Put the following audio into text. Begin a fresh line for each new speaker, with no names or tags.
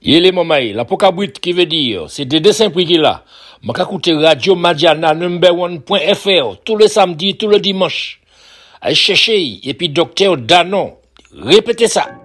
Il est mamaï, la pokabrit qui veut dire, c'est des dessins prix qu'il a. M'a écouter Radio Madiana number1.fr tous les samedis, tous les dimanches. Allez chercher, et puis docteur Danon. Répétez ça.